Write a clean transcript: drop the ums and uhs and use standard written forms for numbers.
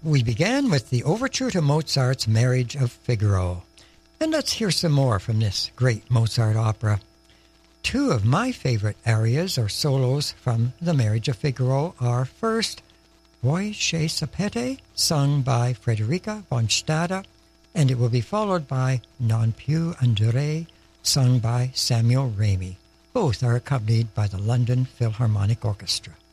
We began with the overture to Mozart's Marriage of Figaro. And let's hear some more from this great Mozart opera. Two of my favorite arias or solos from The Marriage of Figaro are first, Voi che sapete, sung by Frederica von Stade, and it will be followed by Non più andrei, sung by Samuel Ramey. Both are accompanied by the London Philharmonic Orchestra.